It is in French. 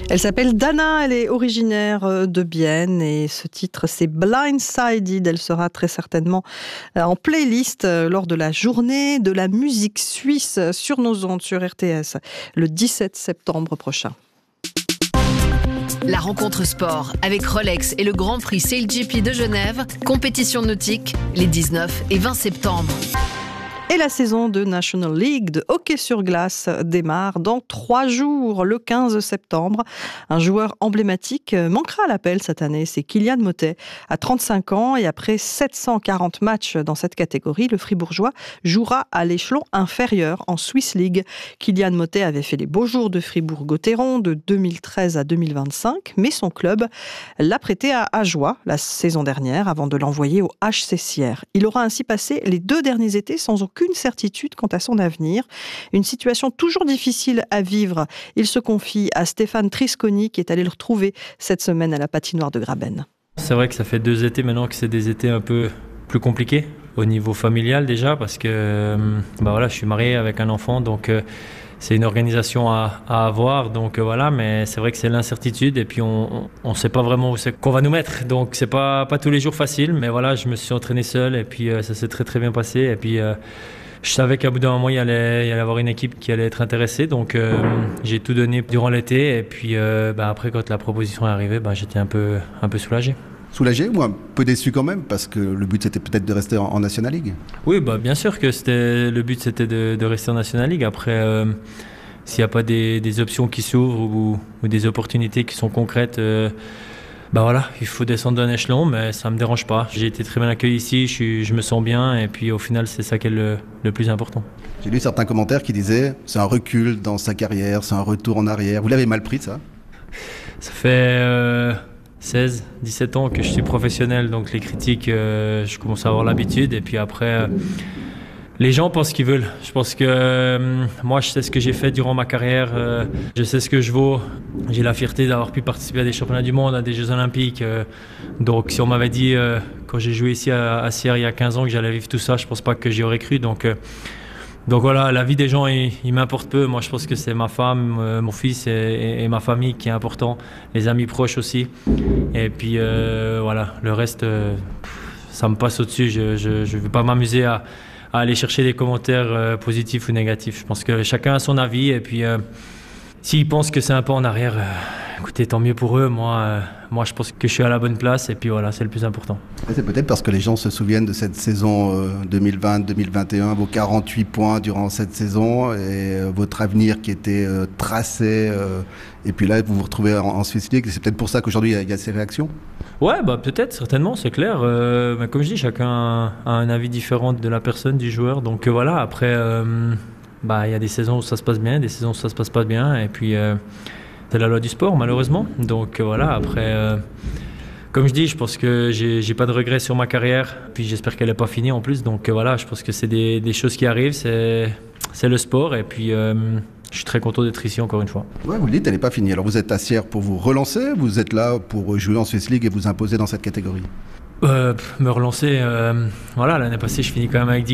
Elle s'appelle Dana, elle est originaire de Bienne et ce titre c'est Blindsided. Elle sera très certainement en playlist lors de la journée de la musique suisse sur nos ondes sur RTS le 17 septembre prochain. La rencontre sport avec Rolex et le Grand Prix SailGP de Genève, compétition nautique les 19 et 20 septembre. Et la saison de National League de hockey sur glace démarre dans 3 jours, le 15 septembre. Un joueur emblématique manquera à l'appel cette année, c'est Kylian Motet. À 35 ans et après 740 matchs dans cette catégorie, le Fribourgeois jouera à l'échelon inférieur en Swiss League. Kylian Motet avait fait les beaux jours de Fribourg-Gotteron de 2013 à 2025, mais son club l'a prêté à Ajoie la saison dernière avant de l'envoyer au HC Sierre. Il aura ainsi passé les 2 derniers étés sans aucune certitude quant à son avenir. Une situation toujours difficile à vivre. Il se confie à Stéphane Trisconi qui est allé le retrouver cette semaine à la patinoire de Graben. C'est vrai que ça fait 2 étés maintenant que c'est des étés un peu plus compliqués au niveau familial déjà parce que je suis marié avec un enfant donc c'est une organisation à avoir donc voilà, mais c'est vrai que c'est l'incertitude et puis on sait pas vraiment où c'est qu'on va nous mettre, donc c'est pas tous les jours facile, mais voilà, je me suis entraîné seul et puis ça s'est très très bien passé et puis je savais qu'à bout d'un moment il y allait y avoir une équipe qui allait être intéressée, donc j'ai tout donné durant l'été et puis après quand la proposition est arrivée, j'étais un peu soulagé. Soulagé ou un peu déçu quand même, parce que le but c'était peut-être de rester en National League? Oui, bien sûr que le but c'était de rester en National League. Après, s'il n'y a pas des options qui s'ouvrent ou des opportunités qui sont concrètes, il faut descendre d'un échelon, mais ça ne me dérange pas. J'ai été très bien accueilli ici, je me sens bien et puis au final c'est ça qui est le plus important. J'ai lu certains commentaires qui disaient c'est un recul dans sa carrière, c'est un retour en arrière. Vous l'avez mal pris ça? Ça fait 16, 17 ans que je suis professionnel, donc les critiques, je commence à avoir l'habitude. Et puis après, les gens pensent ce qu'ils veulent. Je pense que moi, je sais ce que j'ai fait durant ma carrière. Je sais ce que je vaux. J'ai la fierté d'avoir pu participer à des championnats du monde, à des Jeux Olympiques. Donc si on m'avait dit, quand j'ai joué ici à Sierre il y a 15 ans, que j'allais vivre tout ça, je ne pense pas que j'y aurais cru. Donc voilà, la vie des gens, il m'importe peu. Moi, je pense que c'est ma femme, mon fils et ma famille qui est important, les amis proches aussi. Et puis le reste, ça me passe au-dessus. Je ne vais pas m'amuser à aller chercher des commentaires positifs ou négatifs. Je pense que chacun a son avis et puis s'ils pensent que c'est un pas en arrière, écoutez, tant mieux pour eux. Moi, je pense que je suis à la bonne place et puis voilà, c'est le plus important. Et c'est peut-être parce que les gens se souviennent de cette saison 2020-2021, vos 48 points durant cette saison et votre avenir qui était tracé. Et puis là, vous vous retrouvez en Swiss League. C'est peut-être pour ça qu'aujourd'hui, il y a ces réactions? Ouais, peut-être, certainement, c'est clair. Mais comme je dis, chacun a un avis différent de la personne, du joueur. Donc voilà, après, y a des saisons où ça se passe bien, des saisons où ça se passe pas bien. Et puis, c'est la loi du sport, malheureusement. Donc voilà, après, comme je dis, je pense que j'ai pas de regrets sur ma carrière. Puis j'espère qu'elle n'est pas finie en plus. Donc voilà, je pense que c'est des choses qui arrivent. C'est le sport. Et puis, je suis très content d'être ici encore une fois. Ouais, vous le dites, elle n'est pas finie. Alors vous êtes à Sierre pour vous relancer, vous êtes là pour jouer en Swiss League et vous imposer dans cette catégorie? Me relancer, l'année passée je finis quand même avec 10